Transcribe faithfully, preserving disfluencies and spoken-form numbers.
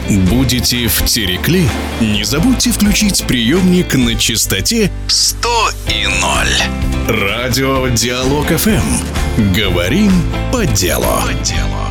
Будете в Терекли? Не забудьте включить приемник на частоте сто и ноль. Радио Диалог эф эм. Говорим по делу. По делу.